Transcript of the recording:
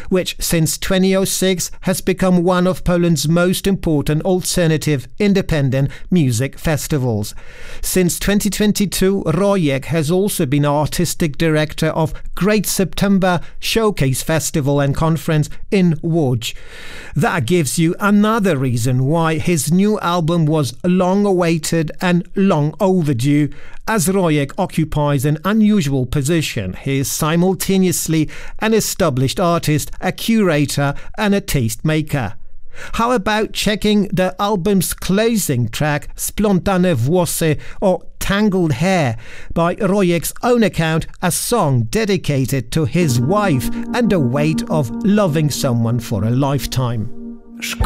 which since 2006 has become one of Poland's most important alternative independent music festivals. Since 2022, Rojek has also been artistic director of Great September Showcase Festival and Conference in Łódź. That gives you another reason why his new album was long awaited and long overdue, as Rojek occupies an unusual position. He is simultaneously an established artist, a curator and a tastemaker. How about checking the album's closing track, Splątane włosy, or Tangled Hair, by Rojek's own account, a song dedicated to his wife and the weight of loving someone for a lifetime.